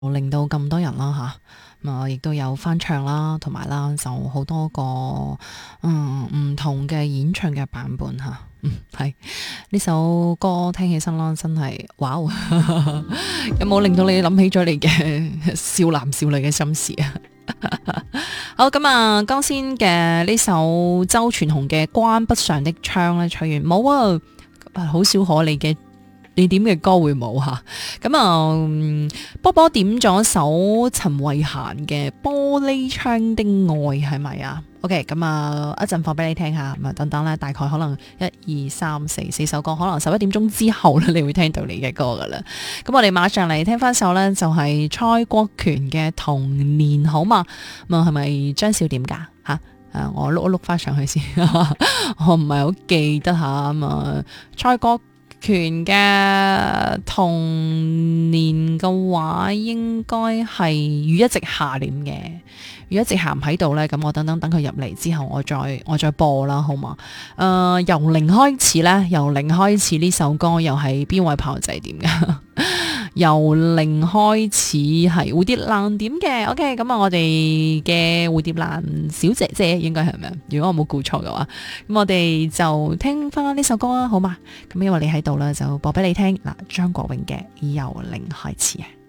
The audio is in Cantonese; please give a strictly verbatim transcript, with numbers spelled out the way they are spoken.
令到咁多人啦吓，咁啊亦都有翻唱啦，同埋啦就好多個嗯唔同嘅演唱嘅版本吓，嗯係呢首歌聽起身啦，真係哇，有冇令到你諗起咗你嘅少男少女嘅心事啊？好咁啊，剛先嘅呢首周傳雄嘅關不上的窗咧，唱完冇啊，好少可你嘅。你點嘅歌會冇吓？咁啊、嗯，波波點咗首陳慧嫻嘅《玻璃窗的愛》係咪啊？OK，咁啊一陣放俾你聽下，咁啊等等咧，大概可能一二三四四首歌，可能十一點鐘之後咧，你會聽到你嘅歌噶啦。咁我哋馬上嚟聽翻首咧，就係蔡國權嘅《童年》好嘛？咁啊係咪張小點噶吓？誒，我碌一碌翻上去先，我唔係好記得下咁啊，蔡國權嘅童年嘅話，應該係雨一直下念嘅，雨一直行唔喺度呢。咁我等等等佢入嚟之後，我再我再播啦，好嘛？誒、呃，由零開始呢，由零開始呢首歌又係邊位炮仔點嘅？由零開始係蝴蝶蘭點嘅 ，OK，咁啊，我哋嘅蝴蝶蘭小姐姐應該係咪？如果我冇估錯嘅話，咁我哋就聽翻呢首歌啦，好嘛？咁因為你喺度啦，就播俾你聽嗱，張國榮嘅由零開始啊。